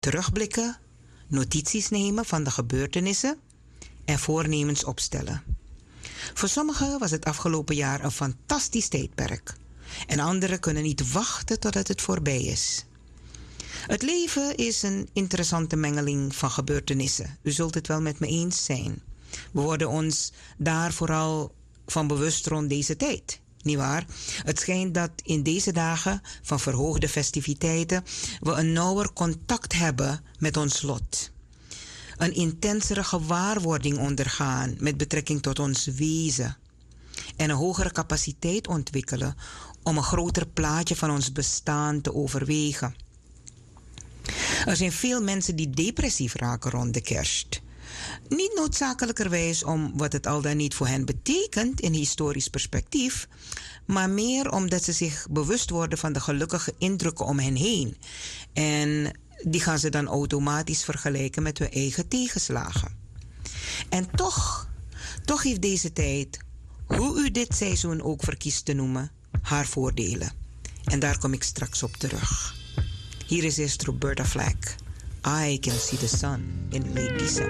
terugblikken, notities nemen van de gebeurtenissen en voornemens opstellen. Voor sommigen was het afgelopen jaar een fantastisch tijdperk. En anderen kunnen niet wachten totdat het voorbij is. Het leven is een interessante mengeling van gebeurtenissen. U zult het wel met me eens zijn. We worden ons daar vooral van bewust rond deze tijd. Nietwaar? Het schijnt dat in deze dagen van verhoogde festiviteiten we een nauwer contact hebben met ons lot. Een intensere gewaarwording ondergaan met betrekking tot ons wezen. En een hogere capaciteit ontwikkelen om een groter plaatje van ons bestaan te overwegen. Er zijn veel mensen die depressief raken rond de kerst. Niet noodzakelijkerwijs om wat het al dan niet voor hen betekent in historisch perspectief, maar meer omdat ze zich bewust worden van de gelukkige indrukken om hen heen. En die gaan ze dan automatisch vergelijken met hun eigen tegenslagen. En toch heeft deze tijd, hoe u dit seizoen ook verkiest te noemen, haar voordelen. En daar kom ik straks op terug. Hier is eerst Roberta Flack. I Can See the Sun in Late December.